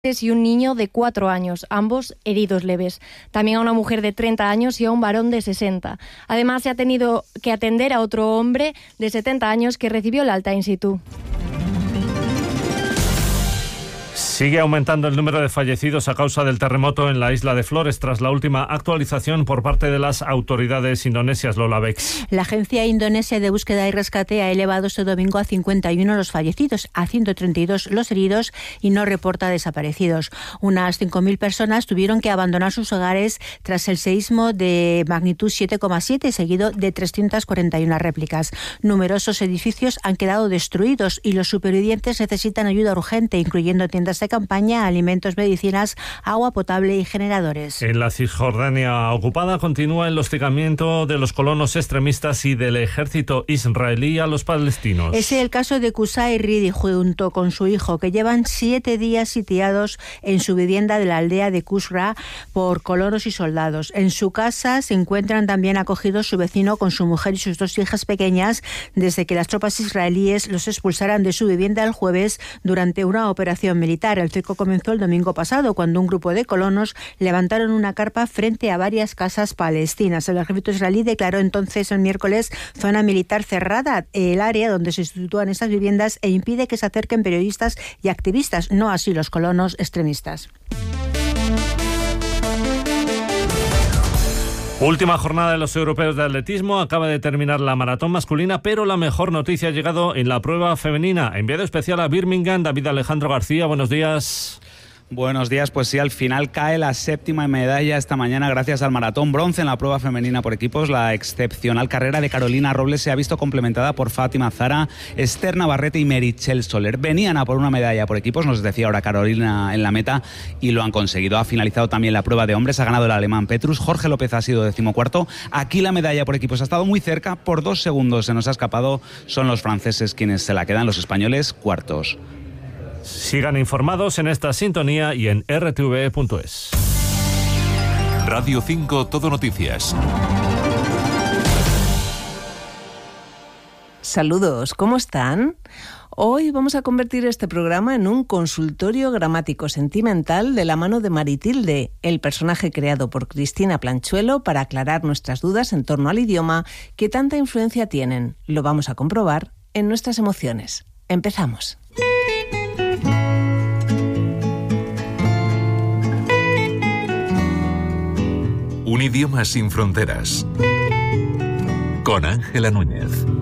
y un niño de 4 años, ambos heridos leves. También a una mujer de 30 años y a un varón de 60. Además, se ha tenido que atender a otro hombre de 70 años que recibió el alta in situ. Sigue aumentando el número de fallecidos a causa del terremoto en la isla de Flores tras la última actualización por parte de las autoridades indonesias. Lola Bex. La Agencia Indonesia de Búsqueda y Rescate ha elevado este domingo a 51 los fallecidos, a 132 los heridos y no reporta desaparecidos. Unas 5.000 personas tuvieron que abandonar sus hogares tras el seísmo de magnitud 7,7, seguido de 341 réplicas. Numerosos edificios han quedado destruidos y los supervivientes necesitan ayuda urgente, incluyendo tiendas de campaña, alimentos, medicinas, agua potable y generadores. En la Cisjordania ocupada continúa el hostigamiento de los colonos extremistas y del ejército israelí a los palestinos. Es el caso de Qusay Ridi junto con su hijo, que llevan 7 días sitiados en su vivienda de la aldea de Qusra por colonos y soldados. En su casa se encuentran también acogidos su vecino con su mujer y sus 2 hijas pequeñas desde que las tropas israelíes los expulsaran de su vivienda el jueves durante una operación militar. El cerco comenzó el domingo pasado, cuando un grupo de colonos levantaron una carpa frente a varias casas palestinas. El ejército israelí declaró entonces el miércoles zona militar cerrada, el área donde se sitúan estas viviendas, e impide que se acerquen periodistas y activistas, no así los colonos extremistas. Última jornada de los europeos de atletismo. Acaba de terminar la maratón masculina, pero la mejor noticia ha llegado en la prueba femenina. Enviado especial a Birmingham, David Alejandro García. Buenos días. Buenos días, pues sí, al final cae la 7ª medalla esta mañana gracias al maratón bronce en la prueba femenina por equipos. La excepcional carrera de Carolina Robles se ha visto complementada por Fátima Zara, Esther Navarrete y Meritxell Soler. Venían a por una medalla por equipos, nos decía ahora Carolina en la meta, y lo han conseguido. Ha finalizado también la prueba de hombres, ha ganado el alemán Petrus, Jorge López ha sido 14º. Aquí la medalla por equipos ha estado muy cerca, por 2 segundos se nos ha escapado. Son los franceses quienes se la quedan, los españoles cuartos. Sigan informados en esta sintonía y en rtve.es. Radio 5 Todo Noticias. Saludos, ¿cómo están? Hoy vamos a convertir este programa en un consultorio gramático sentimental de la mano de Maritilde, el personaje creado por Cristina Planchuelo para aclarar nuestras dudas en torno al idioma que tanta influencia tienen. Lo vamos a comprobar en nuestras emociones. Empezamos. Un idioma sin fronteras. Con Ángela Núñez.